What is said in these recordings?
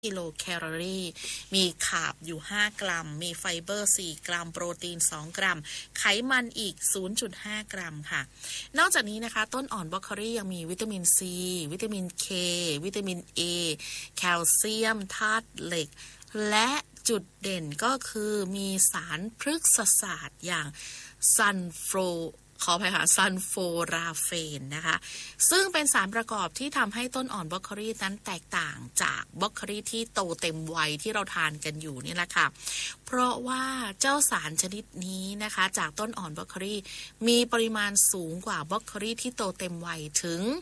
กิโลแคลอรี่มีคาร์บอยู่5 กรัมมีไฟเบอร์4 กรัมโปรตีน2 กรัมไขมันอีก 0.5 กรัมค่ะนอกจากนี้นะคะต้นอ่อนบรอกโคลียังมีวิตามินซีวิตามินเควิตามินเอแคลเซียมธาตุเหล็กและจุดเด่นก็คือมีสารพฤกษศาสตร์อย่างซันโฟราเฟนนะคะซึ่งเป็นสารประกอบที่ทำให้ต้นอ่อนบรอกโคลีนั้นแตกต่างจากบรอกโคลีที่โตเต็มวัยที่เราทานกันอยู่นี่แหละค่ะเพราะว่าเจ้าสารชนิดนี้นะคะจากต้นอ่อนบรอกโคลีมีปริมาณสูงกว่าบรอกโคลีที่โตเต็มวัยถึง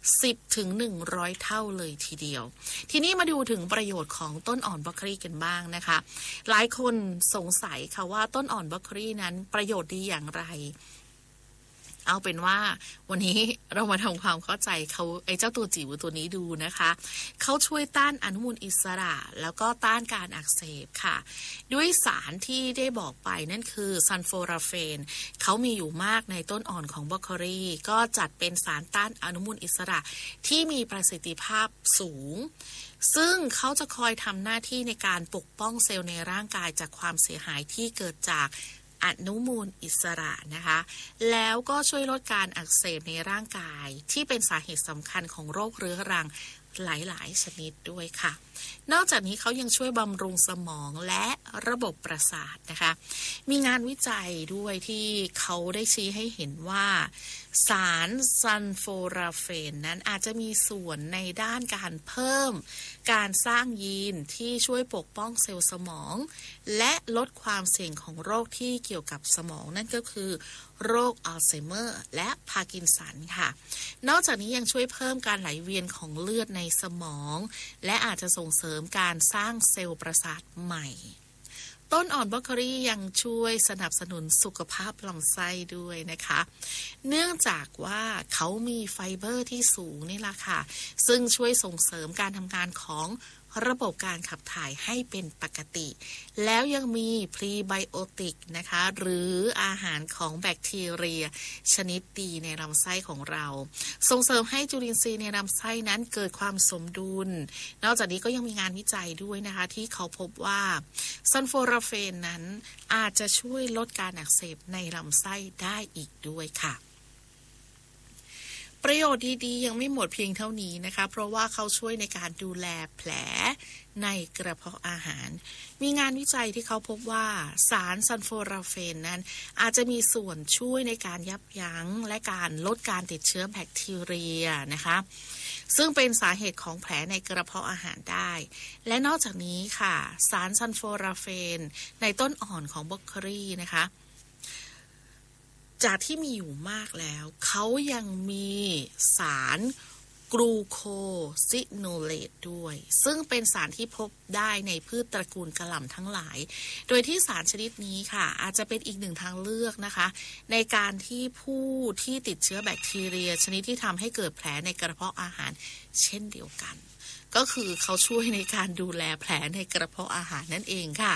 10 ถึง 100 เท่าเลยทีเดียวทีนี้มาดูถึงประโยชน์ของต้นอ่อนบรอกโคลีกันบ้างนะคะหลายคนสงสัยค่ะว่าต้นอ่อนบรอกโคลีนั้นประโยชน์ดีอย่างไรเอาเป็นว่าวันนี้เรามาทำความเข้าใจเขาไอ้เจ้าตัวจิ๋วตัวนี้ดูนะคะเขาช่วยต้านอนุมูลอิสระแล้วก็ต้านการอักเสบค่ะด้วยสารที่ได้บอกไปนั่นคือซัลโฟราเฟนเขามีอยู่มากในต้นอ่อนของบรอกโคลีก็จัดเป็นสารต้านอนุมูลอิสระที่มีประสิทธิภาพสูงซึ่งเขาจะคอยทำหน้าที่ในการปกป้องเซลล์ในร่างกายจากความเสียหายที่เกิดจากอนุมูลอิสระนะคะแล้วก็ช่วยลดการอักเสบในร่างกายที่เป็นสาเหตุสำคัญของโรคเรื้อรังหลายๆชนิดด้วยค่ะนอกจากนี้เขายังช่วยบำรุงสมองและระบบประสาทนะคะมีงานวิจัยด้วยที่เขาได้ชี้ให้เห็นว่าสารซัลโฟราเฟนนั้นอาจจะมีส่วนในด้านการเพิ่มการสร้างยีนที่ช่วยปกป้องเซลล์สมองและลดความเสี่ยงของโรคที่เกี่ยวกับสมองนั่นก็คือโรคอัลไซเมอร์และพาร์กินสันค่ะนอกจากนี้ยังช่วยเพิ่มการไหลเวียนของเลือดในสมองและอาจจะส่งเสริมการสร้างเซลล์ประสาทใหม่ต้นอ่อนบรอกโคลียังช่วยสนับสนุนสุขภาพลำไส้ด้วยนะคะเนื่องจากว่าเขามีไฟเบอร์ที่สูงนี่แหละค่ะซึ่งช่วยส่งเสริมการทำงานของระบบการขับถ่ายให้เป็นปกติแล้วยังมีพรีไบโอติกนะคะหรืออาหารของแบคทีเรียชนิดดีในลำไส้ของเราส่งเสริมให้จุลินทรีย์ในลำไส้นั้นเกิดความสมดุลนอกจากนี้ก็ยังมีงานวิจัยด้วยนะคะที่เขาพบว่าซัลโฟราเฟนนั้นอาจจะช่วยลดการอักเสบในลำไส้ได้อีกด้วยค่ะประโยชน์ดีๆยังไม่หมดเพียงเท่านี้นะคะเพราะว่าเขาช่วยในการดูแลแผลในกระเพาะอาหารมีงานวิจัยที่เขาพบว่าสารซัลโฟราเฟนนั้นอาจจะมีส่วนช่วยในการยับยั้งและการลดการติดเชื้อแบคทีเรียนะคะซึ่งเป็นสาเหตุของแผลในกระเพาะอาหารได้และนอกจากนี้ค่ะสารซัลโฟราเฟนในต้นอ่อนของบรอกโคลีนะคะจากที่มีอยู่มากแล้วเขายังมีสารกลูโคซิโนเลตด้วยซึ่งเป็นสารที่พบได้ในพืชตระกูลกะหล่ำทั้งหลายโดยที่สารชนิดนี้ค่ะอาจจะเป็นอีกหนึ่งทางเลือกนะคะในการที่ผู้ที่ติดเชื้อแบคทีเรียชนิดที่ทำให้เกิดแผลในกระเพาะอาหารเช่นเดียวกันก็คือเขาช่วยในการดูแลแผลในกระเพาะอาหารนั่นเองค่ะ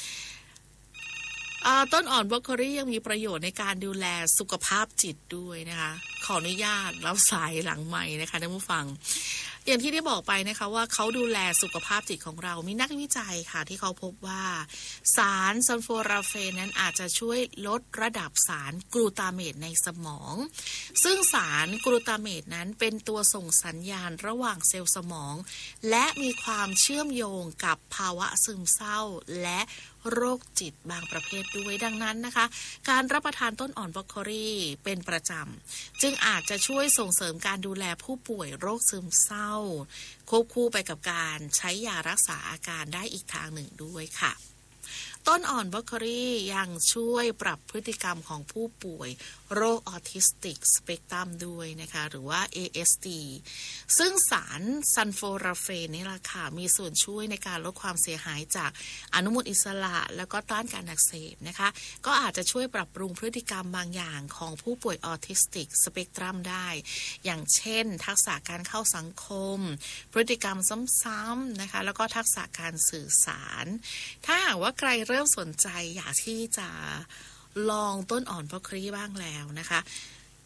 ต้นอ่อนบรอกโคลียังมีประโยชน์ในการดูแลสุขภาพจิตด้วยนะคะขออนุญาตรับสายหลังไมค์นะคะท่านผู้ฟังอย่างที่ได้บอกไปนะคะว่าเขาดูแลสุขภาพจิตของเรามีนักวิจัยค่ะที่เขาพบว่าสารซัลโฟราเฟนนั้นอาจจะช่วยลดระดับสารกลูตาเมตในสมองซึ่งสารกลูตาเมตนั้นเป็นตัวส่งสัญญาณระหว่างเซลล์สมองและมีความเชื่อมโยงกับภาวะซึมเศร้าและโรคจิตบางประเภทด้วยดังนั้นนะคะการรับประทานต้นอ่อนบรอกโคลีเป็นประจำจึงอาจจะช่วยส่งเสริมการดูแลผู้ป่วยโรคซึมเศร้าควบคู่ไปกับการใช้ยารักษาอาการได้อีกทางหนึ่งด้วยค่ะต้นอ่อนบรอกโคลียังช่วยปรับพฤติกรรมของผู้ป่วยโรคออทิสติกสเปกตรัมด้วยนะคะหรือว่า ASD ซึ่งสารซัลโฟราเฟนนี่แหละค่ะมีส่วนช่วยในการลดความเสียหายจากอนุมูลอิสระแล้วก็ต้านการอักเสบนะคะก็อาจจะช่วยปรับปรุงพฤติกรรมบางอย่างของผู้ป่วยออทิสติกสเปกตรัมได้อย่างเช่นทักษะการเข้าสังคมพฤติกรรมซ้ำๆนะคะแล้วก็ทักษะการสื่อสารถ้าหากว่าใครเริ่มสนใจอยากที่จะลองต้นอ่อนบรอกโคลีบ้างแล้วนะคะ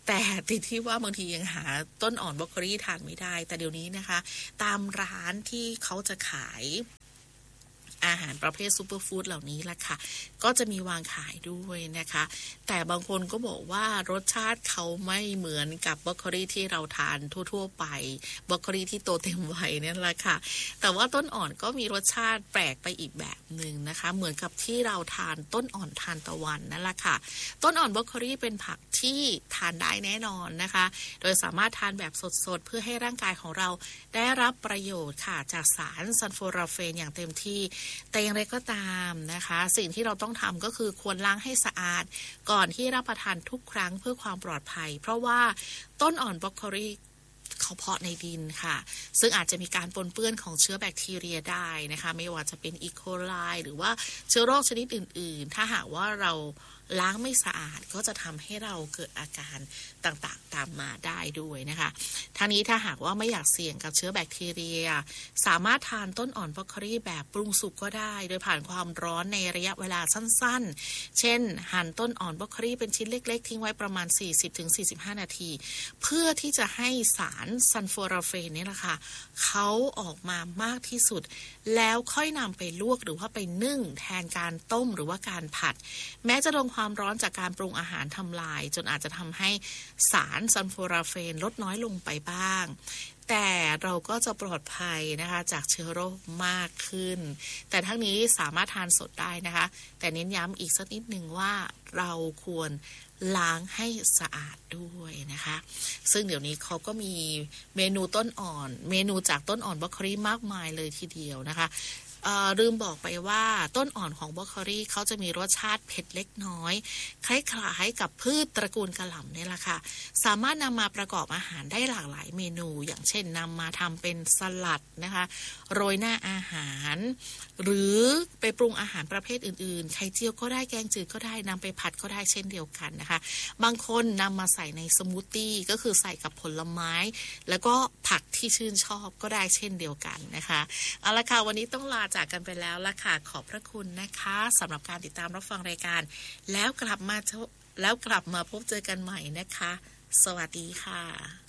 แต่ติดที่ว่าบางทียังหาต้นอ่อนบรอกโคลีทานไม่ได้แต่เดี๋ยวนี้นะคะตามร้านที่เขาจะขายอาหารประเภทซูเปอร์ฟู้ดเหล่านี้แหละค่ะก็จะมีวางขายด้วยนะคะแต่บางคนก็บอกว่ารสชาติเขาไม่เหมือนกับบรอกโคลีที่เราทานทั่วๆไปบรอกโคลีที่โตเต็มวัยนั่นแหละค่ะแต่ว่าต้นอ่อนก็มีรสชาติแปลกไปอีกแบบหนึ่งนะคะเหมือนกับที่เราทานต้นอ่อนทานตะวันนั่นแหละค่ะต้นอ่อนบรอกโคลีเป็นผักที่ทานได้แน่นอนนะคะโดยสามารถทานแบบสดๆเพื่อให้ร่างกายของเราได้รับประโยชน์ค่ะจากสารซัลโฟราเฟนอย่างเต็มที่แต่อย่างไรก็ตามนะคะสิ่งที่เราต้องทำก็คือควรล้างให้สะอาดก่อนที่รับประทานทุกครั้งเพื่อความปลอดภัยเพราะว่าต้นอ่อนบรอกโคลีเขาเพาะในดินค่ะซึ่งอาจจะมีการปนเปื้อนของเชื้อแบคทีเรียได้นะคะไม่ว่าจะเป็นอีโคไลหรือว่าเชื้อโรคชนิดอื่นๆถ้าหากว่าเราล้างไม่สะอาดก็จะทำให้เราเกิดอาการต่างๆตามมาได้ด้วยนะคะทั้งนี้ถ้าหากว่าไม่อยากเสี่ยงกับเชื้อแบคทีเรียสามารถทานต้นอ่อนบรอกโคลีแบบปรุงสุกก็ได้โดยผ่านความร้อนในระยะเวลาสั้นๆเช่นหั่นต้นอ่อนบรอกโคลีเป็นชิ้นเล็กๆทิ้งไว้ประมาณ 40-45 นาทีเพื่อที่จะให้สารซัลโฟราเฟนนี่แหละค่ะเขาออกมามากที่สุดแล้วค่อยนำไปลวกหรือว่าไปนึ่งแทนการต้มหรือว่าการผัดแม้จะลงความร้อนจากการปรุงอาหารทำลายจนอาจจะทำให้สารซัลโฟราเฟนลดน้อยลงไปบ้างแต่เราก็จะปลอดภัยนะคะจากเชื้อโรคมากขึ้นแต่ทั้งนี้สามารถทานสดได้นะคะแต่เน้นย้ำอีกสักนิดนึงว่าเราควรล้างให้สะอาดด้วยนะคะซึ่งเดี๋ยวนี้เขาก็มีเมนูต้นอ่อนเมนูจากต้นอ่อนบรอกโคลีมากมายเลยทีเดียวนะคะลืมบอกไปว่าต้นอ่อนของบรอกโคลีเขาจะมีรสชาติเผ็ดเล็กน้อยคล้ายๆกับพืชตระกูลกะหล่ำนี่แหละค่ะสามารถนำมาประกอบอาหารได้หลากหลายเมนูอย่างเช่นนำมาทำเป็นสลัดนะคะโรยหน้าอาหารหรือไปปรุงอาหารประเภทอื่นๆไข่เจียวก็ได้แกงจืดก็ได้นำไปผัดก็ได้เช่นเดียวกันนะคะบางคนนำมาใส่ในสมูทตี้ก็คือใส่กับผลไม้แล้วก็ผักที่ชื่นชอบก็ได้เช่นเดียวกันนะคะเอาละค่ะวันนี้ต้องลาจากกันไปแล้วละค่ะขอบพระคุณนะคะสำหรับการติดตามรับฟังรายการแล้วกลับมาพบเจอกันใหม่นะคะสวัสดีค่ะ